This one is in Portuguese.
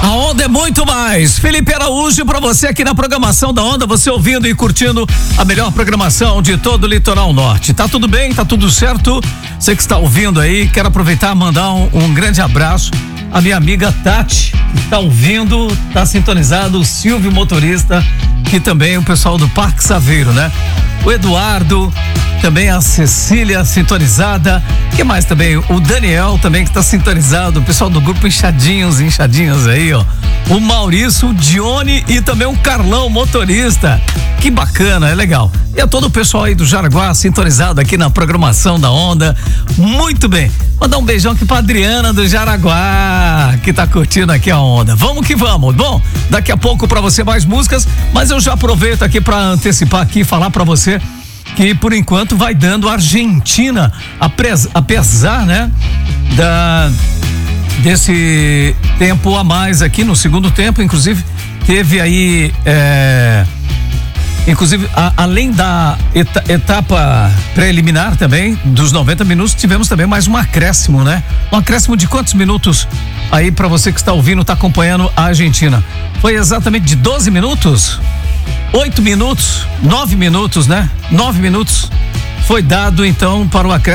A Onda é muito mais. Felipe Araújo pra você aqui na programação da Onda, você ouvindo e curtindo a melhor programação de todo o Litoral Norte. Tá tudo bem? Tá tudo certo? Você que está ouvindo aí, quero aproveitar e mandar um grande abraço à minha amiga Tati, que tá ouvindo, tá sintonizado, o Silvio motorista, que também o pessoal do Parque Saveiro, né? O Eduardo, também a Cecília sintonizada, que mais também? O Daniel também que tá sintonizado, o pessoal do grupo Inchadinhos aí, ó. O Maurício, o Dione e também o Carlão motorista. Que bacana, é legal. E a todo o pessoal aí do Jaraguá sintonizado aqui na programação da Onda. Muito bem. Mandar um beijão aqui pra Adriana do Jaraguá, que tá curtindo aqui a Onda. Vamos que vamos. Bom, daqui a pouco pra você mais músicas, mas eu já aproveito aqui pra antecipar aqui e falar pra você que por enquanto vai dando Argentina, apesar, né, desse tempo a mais aqui no segundo tempo, inclusive teve aí, além da etapa preliminar também, dos 90 minutos, tivemos também mais um acréscimo, né? Um acréscimo de quantos minutos aí pra você que está ouvindo, tá acompanhando a Argentina? Foi exatamente de 12 minutos? 8 minutos, 9 minutos, né? 9 minutos foi dado então para o acréscimo